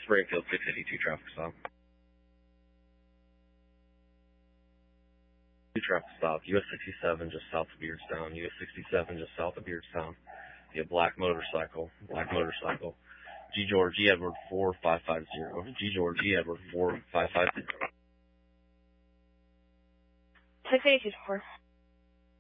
Springfield 682 traffic stop. 2 traffic stop, US 67 just south of Beardstown, US 67 just south of Beardstown. Yeah, black motorcycle. G George E Edward 4550. G George E Edward 4550. 682.